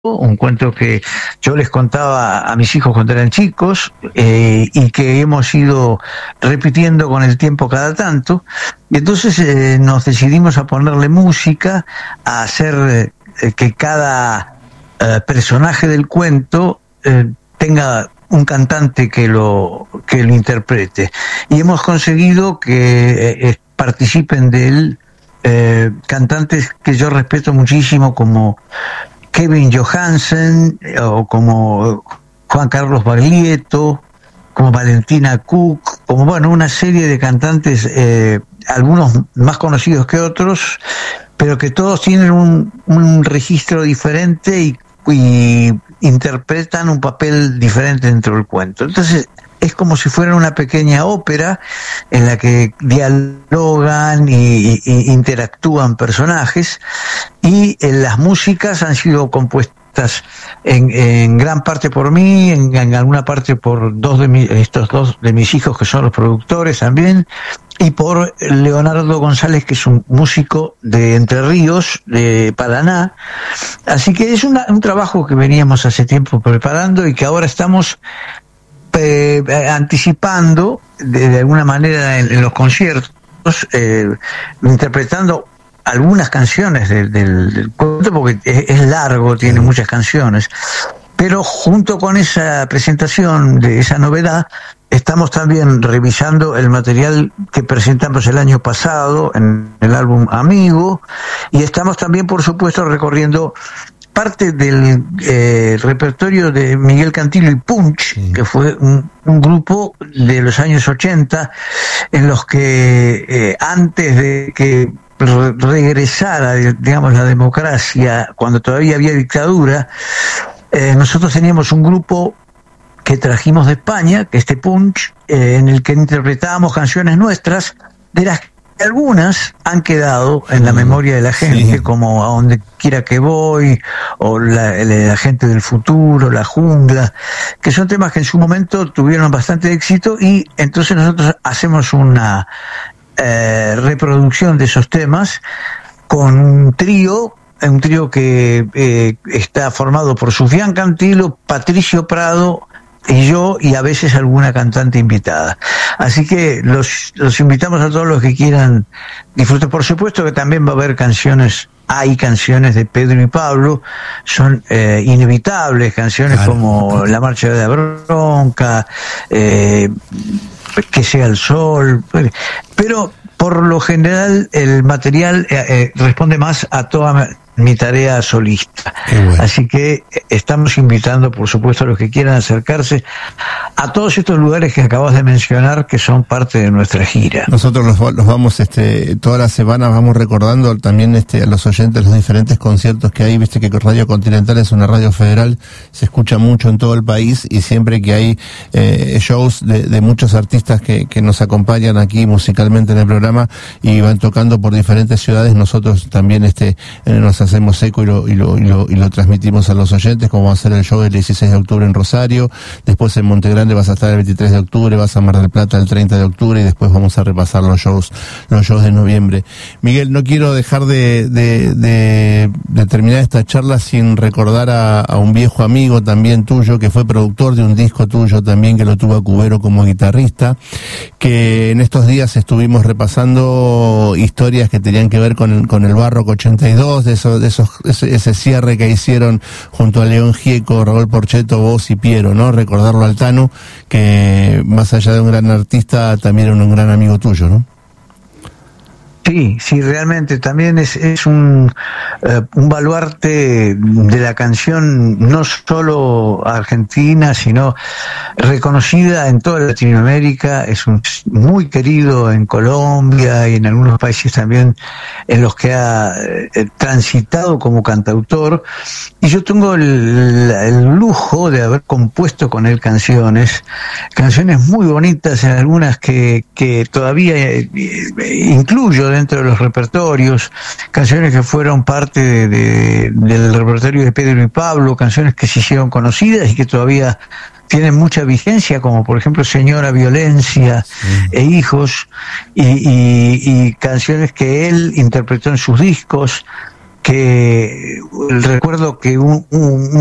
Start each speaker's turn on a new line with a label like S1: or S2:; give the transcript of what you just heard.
S1: un cuento que yo les contaba a mis hijos cuando eran chicos, y que hemos ido repitiendo con el tiempo cada tanto, y entonces nos decidimos a ponerle música, a hacer que cada personaje del cuento tenga un cantante que lo interprete, y hemos conseguido que participen de él cantantes que yo respeto muchísimo, como Kevin Johansen, o como Juan Carlos Baglietto, como Valentina Cook, como una serie de cantantes, algunos más conocidos que otros, pero que todos tienen un registro diferente y interpretan un papel diferente dentro del cuento. Entonces es como si fuera una pequeña ópera en la que dialogan y interactúan personajes, y las músicas han sido compuestas en gran parte por mí, en alguna parte por estos dos de mis hijos, que son los productores también, y por Leonardo González, que es un músico de Entre Ríos, de Paraná. Así que es un trabajo que veníamos hace tiempo preparando y que ahora estamos anticipando de alguna manera en los conciertos, interpretando algunas canciones del cuento, porque es largo, tiene muchas canciones, pero junto con esa presentación de esa novedad estamos también revisando el material que presentamos el año pasado en el álbum Amigo, y estamos también, por supuesto, recorriendo parte del repertorio de Miguel Cantillo y Punch, que fue un grupo de los años 80, en los que antes de que regresara, digamos, la democracia, cuando todavía había dictadura, nosotros teníamos un grupo que trajimos de España, que es Punch, en el que interpretábamos canciones nuestras, de las que algunas han quedado en la memoria de la gente, como A Donde Quiera Que Voy, o la Gente del Futuro, La Jungla, que son temas que en su momento tuvieron bastante éxito, y entonces nosotros hacemos una reproducción de esos temas con un trío que está formado por Sufján Cantilo, Patricio Prado y yo, y a veces alguna cantante invitada. Así que los invitamos a todos los que quieran disfrutar. Por supuesto que también va a haber hay canciones de Pedro y Pablo, son inevitables, canciones como La Marcha de la Bronca, Que Sea el Sol, pero por lo general el material responde más a toda mi tarea solista. Bueno. Así que estamos invitando, por supuesto, a los que quieran acercarse a todos estos lugares que acabas de mencionar, que son parte de nuestra gira.
S2: Nosotros los vamos, toda la semana vamos recordando también a los oyentes los diferentes conciertos que hay. Viste que Radio Continental es una radio federal, se escucha mucho en todo el país, y siempre que hay shows de muchos artistas que nos acompañan aquí musicalmente en el programa y van tocando por diferentes ciudades, nosotros también nos hacemos eco y lo transmitimos a los oyentes, como va a ser el show del 16 de octubre en Rosario, después en Montegrande vas a estar el 23 de octubre, vas a Mar del Plata el 30 de octubre, y después vamos a repasar los shows de noviembre. Miguel, no quiero dejar de terminar esta charla sin recordar a un viejo amigo también tuyo, que fue productor de un disco tuyo también, que lo tuvo a Cubero como guitarrista, que en estos días estuvimos repasando historias que tenían que ver con el Barroco 82, ese cierre que hicieron junto a León Gieco, Raúl Porchetto, vos y Piero, ¿no? Recordarlo al Tano, que más allá de un gran artista, también era un gran amigo tuyo, ¿no?
S1: Sí, realmente también es un baluarte de la canción, no solo argentina, sino reconocida en toda Latinoamérica. Es muy querido en Colombia y en algunos países también en los que ha transitado como cantautor. Y yo tengo el lujo de haber compuesto con él canciones muy bonitas, en algunas que todavía incluyo dentro de los repertorios, canciones que fueron parte del repertorio de Pedro y Pablo, canciones que se hicieron conocidas y que todavía tienen mucha vigencia, como por ejemplo Señora Violencia e Hijos, y canciones que él interpretó en sus discos, que recuerdo que un